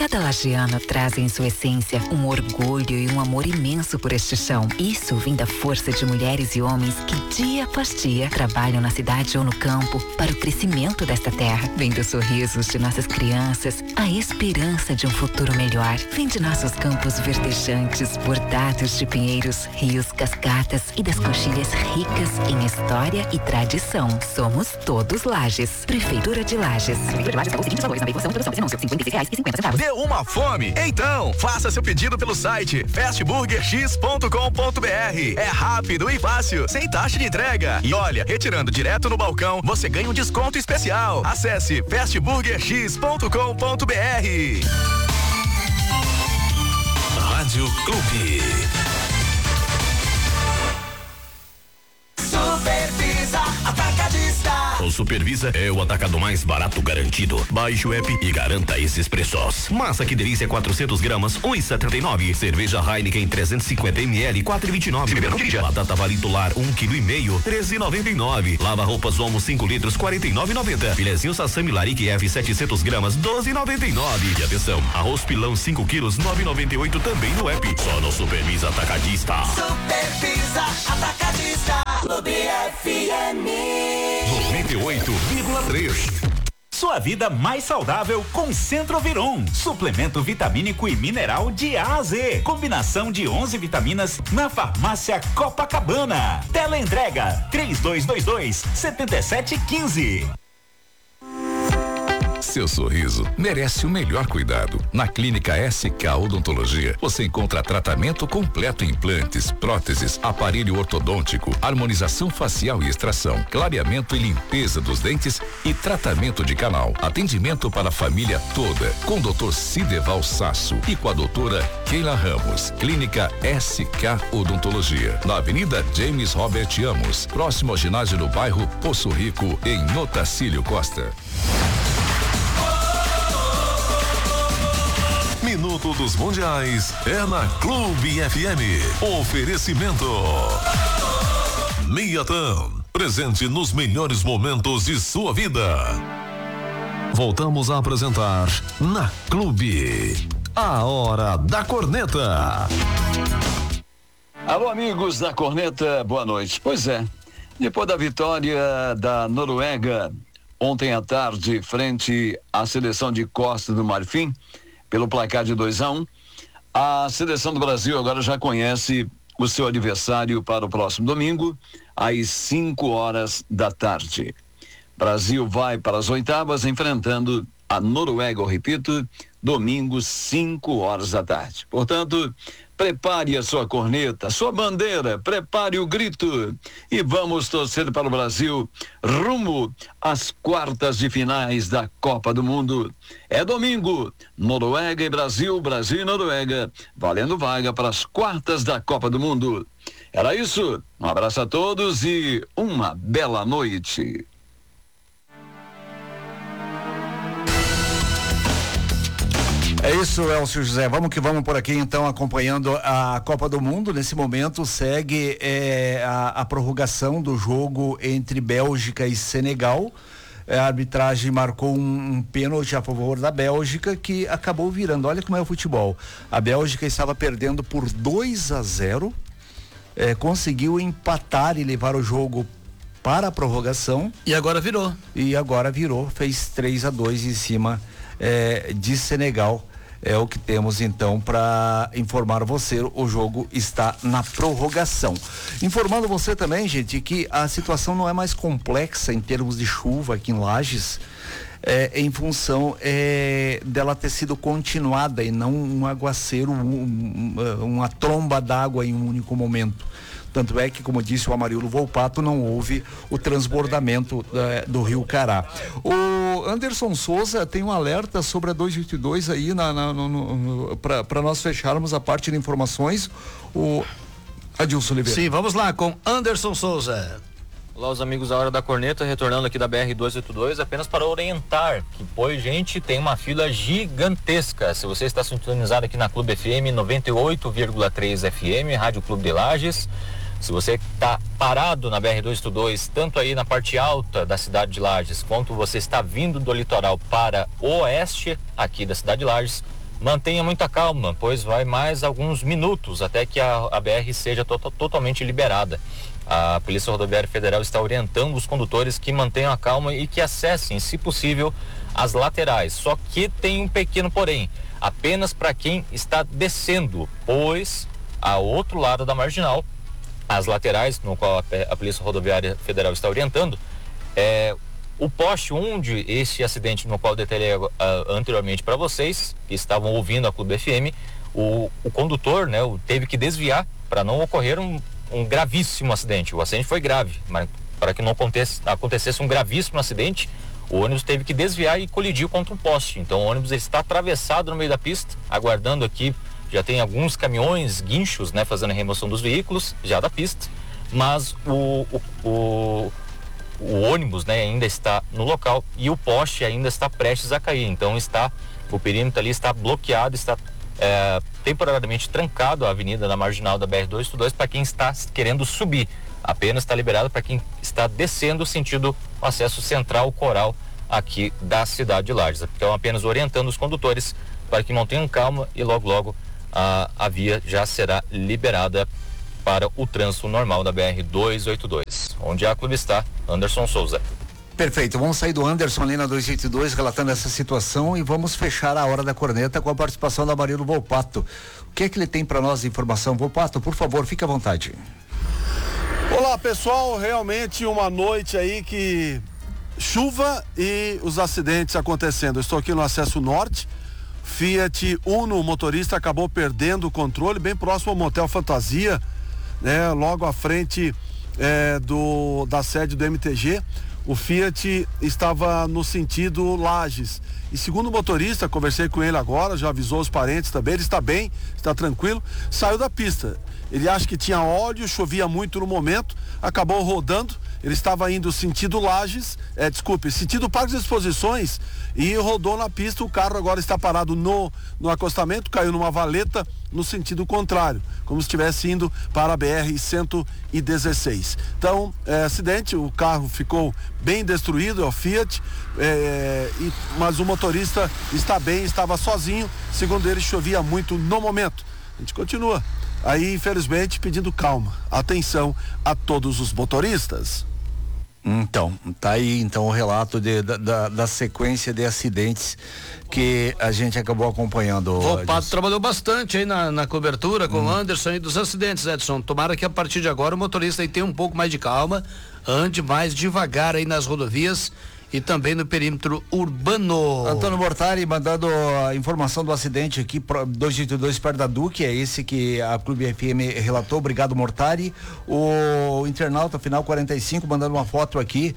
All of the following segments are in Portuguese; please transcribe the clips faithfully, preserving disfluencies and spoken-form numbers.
Cada lajeano traz em sua essência um orgulho e um amor imenso por este chão. Isso vem da força de mulheres e homens que dia após dia trabalham na cidade ou no campo para o crescimento desta terra. Vem dos sorrisos de nossas crianças, a esperança de um futuro melhor. Vem de nossos campos verdejantes, bordados de pinheiros, rios, cascatas e das coxilhas ricas em história e tradição. Somos todos Lages. Prefeitura de Lages. Prefeitura de Lages pagou os seguintes valores na veiculação, produção desse anúncio: cinquenta e seis reais e cinquenta centavos. Deu uma fome? Então, faça seu pedido pelo site fast burger x ponto com ponto b r. É rápido e fácil, sem taxa de entrega. E olha, retirando direto no balcão, você ganha um desconto especial. Acesse fast burger x ponto com ponto b r. Rádio Clube. Supervisa Atacadista. O Supervisa é o atacado mais barato garantido. Baixe o app e garanta esses preços. Massa que delícia quatrocentos gramas, um e setenta e nove. Cerveja Heineken trezentos e cinquenta mililitros, quatro e vinte e nove. Batata Valito Lar um quilo e meio, treze e noventa e nove. Lava roupas Omo cinco litros, quarenta e nove e noventa. Filezinho Sassami Larique F setecentos gramas, doze e noventa e nove. E atenção, arroz pilão cinco quilos, nove e noventa e oito também no app. Só no Supervisa Atacadista. Supervisa Atacadista. Clube F M noventa e oito vírgula três. Sua vida mais saudável com Centroviron. Suplemento vitamínico e mineral de A a Z. Combinação de onze vitaminas na farmácia Copacabana. Teleentrega três dois dois dois, sete sete um cinco. Seu sorriso merece o melhor cuidado. Na Clínica S K Odontologia, você encontra tratamento completo em implantes, próteses, aparelho ortodôntico, harmonização facial e extração, clareamento e limpeza dos dentes e tratamento de canal. Atendimento para a família toda, com o doutor Cideval Sasso e com a doutora Keila Ramos. Clínica S K Odontologia, na Avenida James Robert Amos, próximo ao ginásio do bairro Poço Rico, em Otacílio Costa. Minuto dos Mundiais é na Clube F M. Oferecimento Miatan, presente nos melhores momentos de sua vida. Voltamos a apresentar na Clube, a Hora da Corneta. Alô, amigos da Corneta, boa noite. Pois é, depois da vitória da Noruega ontem à tarde frente à seleção de Costa do Marfim, pelo placar de dois a um, a seleção do Brasil agora já conhece o seu adversário para o próximo domingo, às cinco horas da tarde. Brasil vai para as oitavas enfrentando a Noruega, eu repito, domingo, cinco horas da tarde. Portanto, prepare a sua corneta, a sua bandeira, prepare o grito e vamos torcer para o Brasil rumo às quartas de finais da Copa do Mundo. É domingo, Noruega e Brasil, Brasil e Noruega, valendo vaga para as quartas da Copa do Mundo. Era isso, um abraço a todos e uma bela noite. É isso, Elcio José. Vamos que vamos por aqui, então, acompanhando a Copa do Mundo. Nesse momento segue é, a, a prorrogação do jogo entre Bélgica e Senegal. A arbitragem marcou um, um pênalti a favor da Bélgica, que acabou virando. Olha como é o futebol. A Bélgica estava perdendo por dois a zero, é, conseguiu empatar e levar o jogo para a prorrogação. E agora virou. E agora virou, fez três a dois em cima é, de Senegal. É o que temos então para informar você. O jogo está na prorrogação. Informando você também, gente, que a situação não é mais complexa em termos de chuva aqui em Lages, é, em função é, dela ter sido continuada e não um aguaceiro, um, uma tromba d'água em um único momento. Tanto é que, como disse o Amarildo Volpato, não houve o transbordamento é, do Rio Cará. O Anderson Souza tem um alerta sobre a duzentos e vinte e dois aí na, na, para nós fecharmos a parte de informações. O Adilson Oliveira. Sim, vamos lá com Anderson Souza. Olá, os amigos da Hora da Corneta, retornando aqui da B R duzentos e oitenta e dois, apenas para orientar que, pois, gente, tem uma fila gigantesca. Se você está sintonizado aqui na Clube F M noventa e oito vírgula três F M, Rádio Clube de Lages, se você está parado na B R duzentos e oitenta e dois, tanto aí na parte alta da cidade de Lages, quanto você está vindo do litoral para o oeste aqui da cidade de Lages, mantenha muita calma, pois vai mais alguns minutos até que a, a B R seja to totalmente liberada. A Polícia Rodoviária Federal está orientando os condutores que mantenham a calma e que acessem, se possível, as laterais. Só que tem um pequeno porém, apenas para quem está descendo, pois ao outro lado da marginal, as laterais, no qual a, a Polícia Rodoviária Federal está orientando, é o poste onde esse acidente no qual eu detalhei uh, anteriormente para vocês, que estavam ouvindo a Clube F M, o, o condutor, né, teve que desviar para não ocorrer um, um gravíssimo acidente. O acidente foi grave, mas para que não acontecesse, acontecesse um gravíssimo acidente, o ônibus teve que desviar e colidiu contra um poste. Então o ônibus ele está atravessado no meio da pista, aguardando aqui. Já tem alguns caminhões, guinchos, né, fazendo a remoção dos veículos já da pista, mas o, o, o o ônibus, né, ainda está no local e o poste ainda está prestes a cair, então está, o perímetro ali está bloqueado, está é, temporariamente trancado a avenida na marginal da B R duzentos e oitenta e dois para quem está querendo subir, apenas está liberado para quem está descendo sentido o acesso central Coral aqui da cidade de Lages. Então apenas orientando os condutores para que mantenham calma e logo logo a, a via já será liberada para o trânsito normal da B R duzentos e oitenta e dois, onde a Clube está, Anderson Souza. Perfeito, vamos sair do Anderson ali na duzentos e oitenta e dois relatando essa situação e vamos fechar a Hora da Corneta com a participação da Maria do Volpato. O que é que ele tem para nós de informação? Volpato, por favor, fique à vontade. Olá pessoal, realmente uma noite aí que chuva e os acidentes acontecendo. Estou aqui no acesso norte, Fiat Uno, o motorista acabou perdendo o controle bem próximo ao Motel Fantasia, né, logo à frente é, do, da sede do M T G. O Fiat estava no sentido Lages e segundo o motorista, conversei com ele agora, já avisou os parentes também, ele está bem, está tranquilo, saiu da pista. Ele acha que tinha óleo, chovia muito no momento, acabou rodando. Ele estava indo sentido Lages, é, desculpe, sentido Parque de Exposições e rodou na pista. O carro agora está parado no, no acostamento, caiu numa valeta no sentido contrário, como se estivesse indo para a B R cento e dezesseis. Então, é, acidente, o carro ficou bem destruído, é o Fiat, é, e, mas o motorista está bem, estava sozinho, segundo ele chovia muito no momento. A gente continua aí, infelizmente, pedindo calma, atenção a todos os motoristas. Então, tá aí então o relato de, da, da, da sequência de acidentes que a gente acabou acompanhando. O Volpato trabalhou bastante aí na, na cobertura com hum. o Anderson e dos acidentes, Edson. Tomara que a partir de agora o motorista aí tenha um pouco mais de calma, ande mais devagar aí nas rodovias e também no perímetro urbano. Antônio Mortari mandando a informação do acidente aqui, duzentos e oitenta e dois perto da Duque, é esse que a Clube F M relatou. Obrigado, Mortari. O internauta final quarenta e cinco mandando uma foto aqui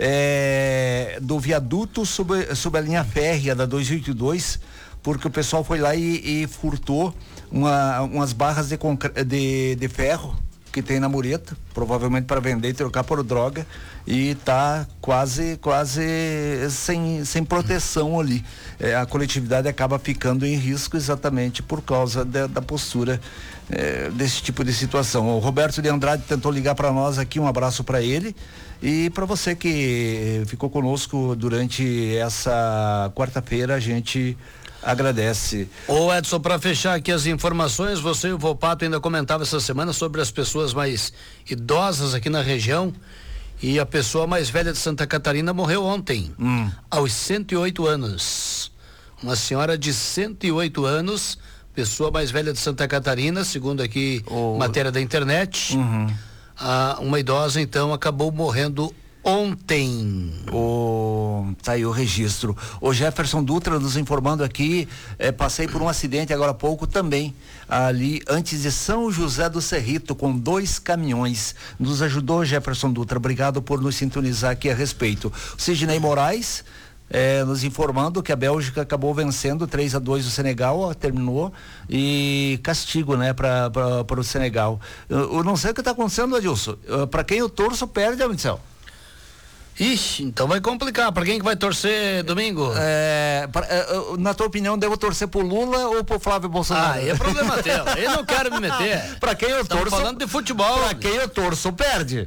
é, do viaduto sobre, sobre a linha férrea da duzentos e oitenta e dois, porque o pessoal foi lá e, e furtou uma, umas barras de, de, de ferro que tem na mureta, provavelmente para vender e trocar por droga, e tá quase, quase sem, sem proteção ali. É, a coletividade acaba ficando em risco exatamente por causa de, da postura é, desse tipo de situação. O Roberto de Andrade tentou ligar para nós aqui, um abraço para ele e para você que ficou conosco durante essa quarta-feira. A gente agradece. Ô Edson, para fechar aqui as informações, você e o Volpato ainda comentava essa semana sobre as pessoas mais idosas aqui na região, e a pessoa mais velha de Santa Catarina morreu ontem, hum. aos cento e oito anos. Uma senhora de cento e oito anos, pessoa mais velha de Santa Catarina, segundo aqui oh. matéria da internet. Uhum. Ah, uma idosa então acabou morrendo ontem. O tá aí o registro. O Jefferson Dutra nos informando aqui, eh, passei por um acidente agora há pouco também, ali antes de São José do Cerrito, com dois caminhões. Nos ajudou, Jefferson Dutra, obrigado por nos sintonizar aqui a respeito. O Sidney Moraes eh, nos informando que a Bélgica acabou vencendo três a dois o Senegal, ó, terminou, e castigo, né, para o Senegal. Eu, eu não sei o que está acontecendo, Adilson. Uh, para quem eu torço, perde, Adilson. Ixi, então vai complicar. Pra quem que vai torcer domingo? É, pra, é, na tua opinião, devo torcer pro Lula ou pro Flávio Bolsonaro? Ah, é problema teu. Eu não quero me meter. Pra quem eu Estamos torço. falando de futebol. Pra quem eu torço, perde.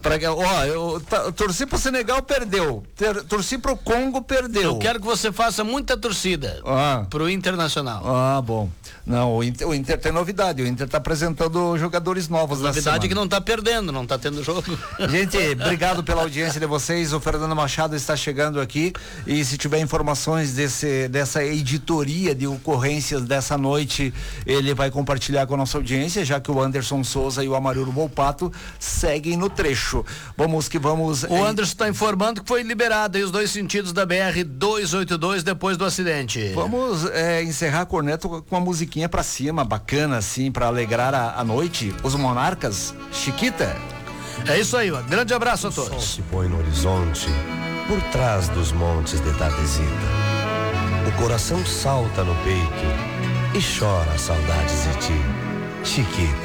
Pra, ó, eu, eu torci pro Senegal, perdeu. Ter, torci pro Congo, perdeu. Eu quero que você faça muita torcida ah. pro Internacional. Ah, bom. Não, o Inter, o Inter tem novidade. O Inter tá apresentando jogadores novos na semana. Novidade é que não tá perdendo, não tá tendo jogo. Gente, obrigado pela audiência de vocês. O Fernando Machado está chegando aqui e se tiver informações desse, dessa editoria de ocorrências dessa noite, ele vai compartilhar com a nossa audiência, já que o Anderson Souza e o Amarildo Volpato seguem no trecho. Vamos que vamos. O Anderson está informando que foi liberado aí os dois sentidos da B R duzentos e oitenta e dois depois do acidente. Vamos é, encerrar a corneta com uma musiquinha pra cima, bacana assim, pra alegrar a, a noite. Os Monarcas, Chiquita. É isso aí, ó. Grande abraço a todos. O sol se põe no horizonte, por trás dos montes de Tardezita. O coração salta no peito e chora saudades de ti, Chiquita.